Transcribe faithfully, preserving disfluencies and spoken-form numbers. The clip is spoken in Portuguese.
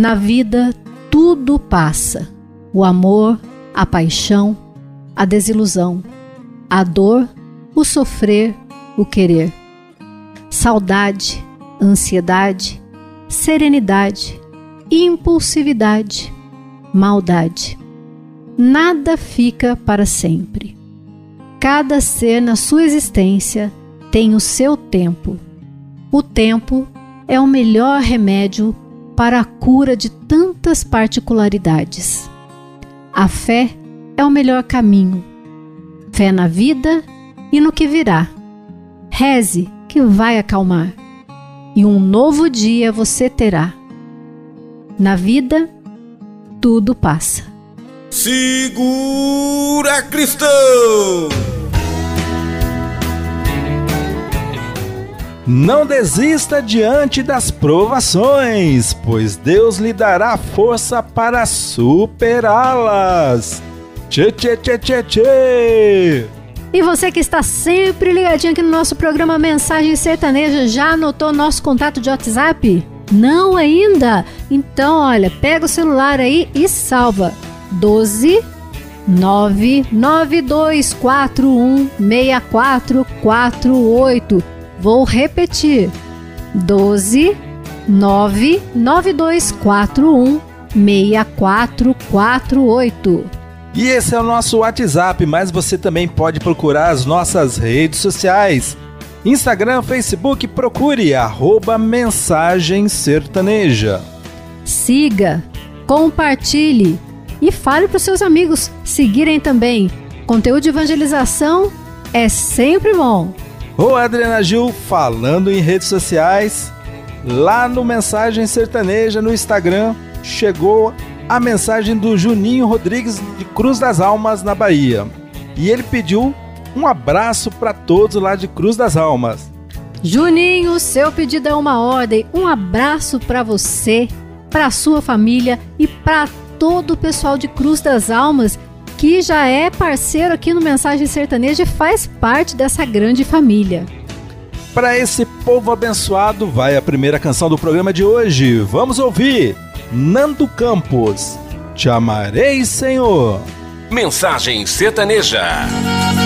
Na vida, tudo passa. O amor, a paixão, a desilusão, a dor, o sofrer, o querer. Saudade, ansiedade, serenidade, impulsividade, maldade. Nada fica para sempre. Cada ser na sua existência tem o seu tempo. O tempo é o melhor remédio para a cura de tantas particularidades. A fé é o melhor caminho. Fé na vida e no que virá. Reze que vai acalmar, e um novo dia você terá. Na vida, tudo passa. Segura, cristão! Não desista diante das provações, pois Deus lhe dará força para superá-las. Tchê, tchê, tchê, tchê, tchê! E você que está sempre ligadinho aqui no nosso programa Mensagem Sertaneja, já anotou nosso contato de WhatsApp? Não ainda? Então, olha, pega o celular aí e salva. doze nove nove dois quatro um seis quatro quatro oito. Vou repetir. doze nove nove dois quatro um seis quatro quatro oito. E esse é o nosso WhatsApp, mas você também pode procurar as nossas redes sociais. Instagram, Facebook, procure arroba Mensagem Sertaneja. Siga, compartilhe e fale para os seus amigos seguirem também. Conteúdo de evangelização é sempre bom. Ô Adriana Gil, falando em redes sociais, lá no Mensagem Sertaneja no Instagram, chegou a mensagem do Juninho Rodrigues de Cruz das Almas, na Bahia. E ele pediu um abraço para todos lá de Cruz das Almas. Juninho, seu pedido é uma ordem. Um abraço para você, para a sua família e para todo o pessoal de Cruz das Almas, que já é parceiro aqui no Mensagem Sertaneja e faz parte dessa grande família. Para esse povo abençoado, vai a primeira canção do programa de hoje. Vamos ouvir Nando Campos, Te Amarei, Senhor. Mensagem Sertaneja.